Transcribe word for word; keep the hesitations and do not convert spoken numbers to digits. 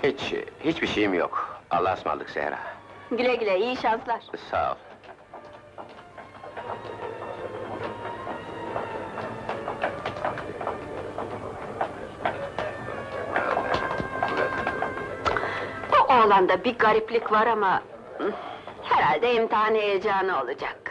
Hiç, hiçbir şeyim yok. Allah'a ısmarladık Zehra. Güle güle, iyi şanslar. Sağ ol. Bu oğlanda bir gariplik var ama... Herhalde imtihan heyecanı olacak.